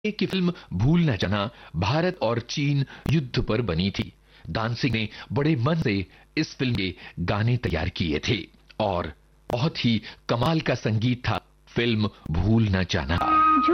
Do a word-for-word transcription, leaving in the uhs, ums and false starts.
की फिल्म भूल न जाना भारत और चीन युद्ध पर बनी थी। दानसिंह ने बड़े मन से इस फिल्म के गाने तैयार किए थे और बहुत ही कमाल का संगीत था फिल्म भूल न जाना।